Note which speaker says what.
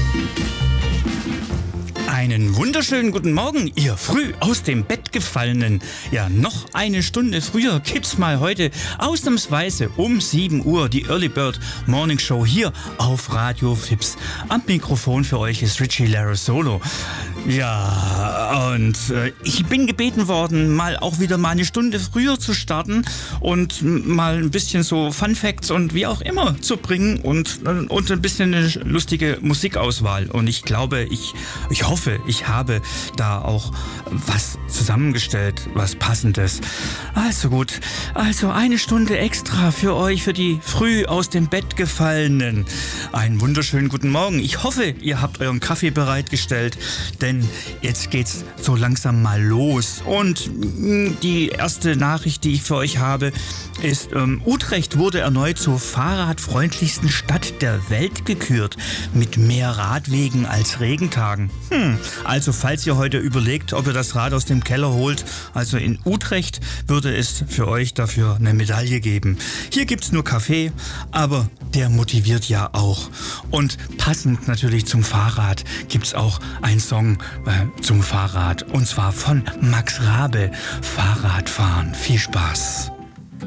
Speaker 1: Einen wunderschönen guten Morgen, ihr früh aus dem Bett gefallenen. Ja, noch eine Stunde früher gibt's mal heute ausnahmsweise um 7 Uhr die Early Bird Morning Show hier auf Radio Fips. Am Mikrofon für euch ist Richie Larosolo. Ja, und ich bin gebeten worden, auch wieder mal eine Stunde früher zu starten und mal ein bisschen so Fun Facts und wie auch immer zu bringen und ein bisschen eine lustige Musikauswahl. Und ich glaube, ich hoffe, ich habe da auch was zusammengestellt, was Passendes. Also gut, also eine Stunde extra für euch, für die früh aus dem Bett gefallenen. Einen wunderschönen guten Morgen. Ich hoffe, ihr habt euren Kaffee bereitgestellt, denn jetzt geht's so langsam mal los. Und die erste Nachricht, die ich für euch habe, ist, Utrecht wurde erneut zur fahrradfreundlichsten Stadt der Welt gekürt, mit mehr Radwegen als Regentagen. Also falls ihr heute überlegt, ob ihr das Rad aus dem Keller holt, also in Utrecht würde es für euch dafür eine Medaille geben. Hier gibt's nur Kaffee, aber der motiviert ja auch. Und passend natürlich zum Fahrrad gibt's auch einen Song zum Fahrrad, und zwar von Max Rabe, Fahrradfahren. Viel Spaß.